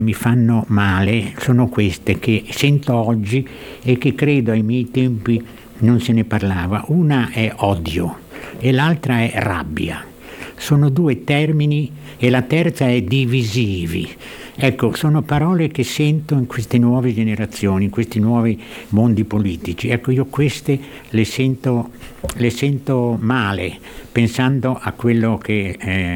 mi fanno male sono queste che sento oggi e che credo ai miei tempi non se ne parlava. Una è odio e l'altra è rabbia. Sono due termini e la terza è divisivi. Ecco, sono parole che sento in queste nuove generazioni, in questi nuovi mondi politici. Ecco, io queste le sento male, pensando a quello che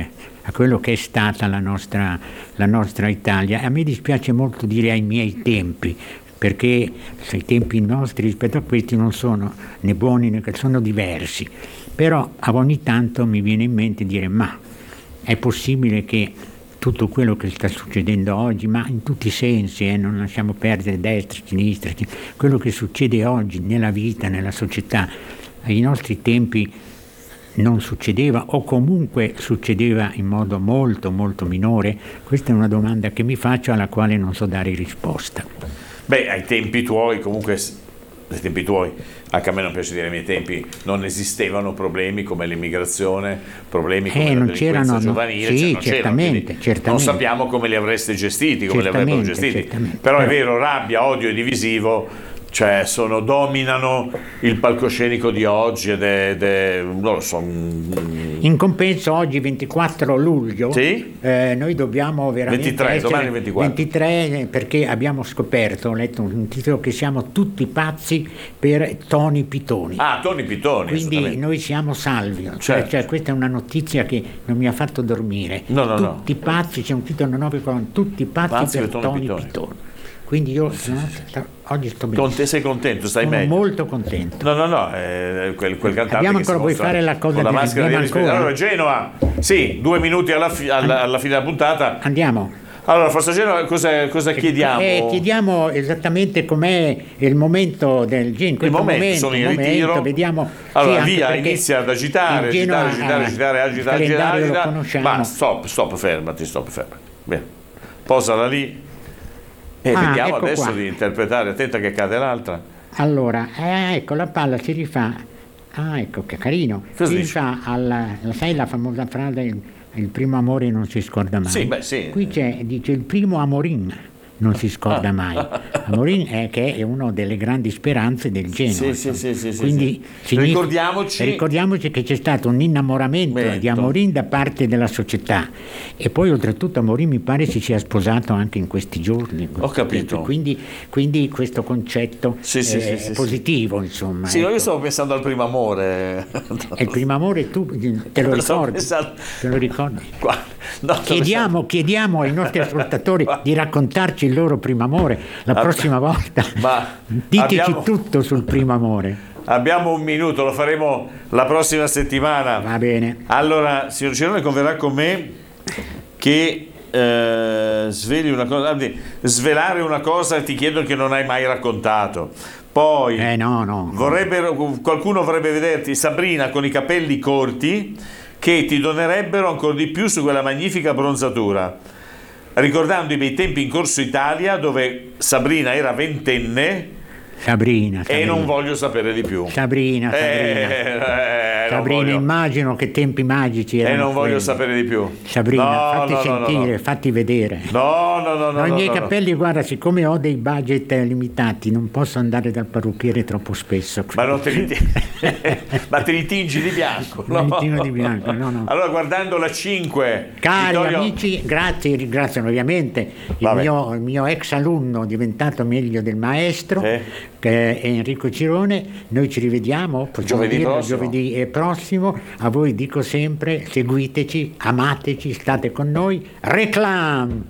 è stata la nostra Italia. A me dispiace molto dire ai miei tempi, perché i tempi nostri rispetto a questi non sono né buoni né sono diversi. Però ogni tanto mi viene in mente dire: ma è possibile che tutto quello che sta succedendo oggi, ma in tutti i sensi, non lasciamo perdere destra, sinistra, quello che succede oggi nella vita, nella società, ai nostri tempi non succedeva, o comunque succedeva in modo molto molto minore? Questa è una domanda che mi faccio, alla quale non so dare risposta. Beh, ai tempi tuoi, comunque, ai tempi tuoi, anche a me non piace dire ai miei tempi, non esistevano problemi come l'immigrazione, problemi come la delinquenza giovanile, sì, non certamente. Non sappiamo come li avreste gestiti, come li avrebbero gestiti. Però è vero, rabbia, odio e divisivo, cioè dominano il palcoscenico di oggi ed è non lo so. In compenso oggi 24 luglio, sì? Noi dobbiamo veramente 23, domani 24. 23, perché abbiamo scoperto, ho letto un titolo, che siamo tutti pazzi per Toni Pitoni. Ah, Toni Pitoni. Quindi noi siamo salvi. Certo. Cioè, questa è una notizia che non mi ha fatto dormire. Tutti pazzi, c'è un titolo nuovo con tutti pazzi per Toni Pitoni. Quindi io oggi sto bene. Con te sei contento? Stai Sono meglio? molto contento. No, quel cantante. Abbiamo ancora, vuoi fare la cosa con la di maschera di ancora? Allora, Genova, sì, 2 minuti alla fine della puntata. Andiamo. Allora, Forza Genova, cosa chiediamo? Chiediamo esattamente com'è il momento del Genova. Il momento, sono in ritiro. Vediamo. Allora, via, inizia ad agitare. Ma stop, fermati. Bene. Posala lì. E vediamo ecco adesso qua. di interpretare, attenta che cade l'altra. Allora, ecco, la palla si rifà. Ecco, che carino. Si rifà sai la famosa frase: il primo amore non si scorda mai. Sì, beh, sì. Qui dice il primo amorin non si scorda mai. Amorin che è una delle grandi speranze del Genoa. Sì. Quindi ricordiamoci che c'è stato un innamoramento di Amorin da parte della società, e poi oltretutto Amorin mi pare si sia sposato anche in questi giorni. Ho capito. Quindi questo concetto è positivo, insomma. Sì, io stavo pensando al primo amore. Il primo amore, tu te lo ricordi? Te lo ricordi? Chiediamo ai nostri ascoltatori di raccontarci il loro primo amore la prossima volta. Diteci tutto sul primo amore. Abbiamo un minuto, lo faremo la prossima settimana. Va bene. Allora, signor Cerone, converrà con me che svelare una cosa ti chiedo che non hai mai raccontato. Poi qualcuno vorrebbe vederti, Sabrina, con i capelli corti, che ti donerebbero ancora di più su quella magnifica bronzatura, ricordando i bei tempi in Corso Italia dove Sabrina era 20enne. Sabrina. E non voglio sapere di più. Sabrina, immagino che tempi magici erano. E non voglio sapere di più. Sabrina, fatti vedere. No. I miei capelli, guarda, siccome ho dei budget limitati, non posso andare dal parrucchiere troppo spesso. Ma non te li tingi di bianco? Di bianco, no. Allora, guardando la 5, cari amici, ringrazio ovviamente il mio ex alunno diventato meglio del maestro, che è Enrico Cirone. Noi ci rivediamo giovedì prossimo. A voi dico sempre: seguiteci, amateci, state con noi. Reclam!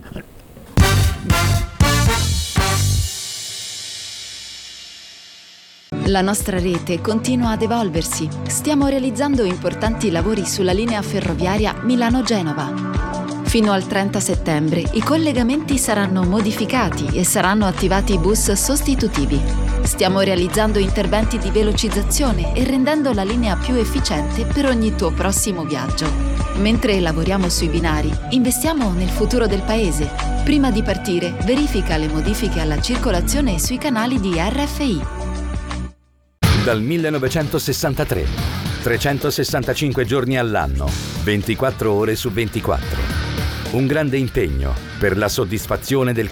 La nostra rete continua ad evolversi. Stiamo realizzando importanti lavori sulla linea ferroviaria Milano-Genova. Fino al 30 settembre i collegamenti saranno modificati e saranno attivati bus sostitutivi. Stiamo realizzando interventi di velocizzazione e rendendo la linea più efficiente per ogni tuo prossimo viaggio. Mentre lavoriamo sui binari, investiamo nel futuro del paese. Prima di partire, verifica le modifiche alla circolazione sui canali di RFI. Dal 1963, 365 giorni all'anno, 24 ore su 24. Un grande impegno per la soddisfazione del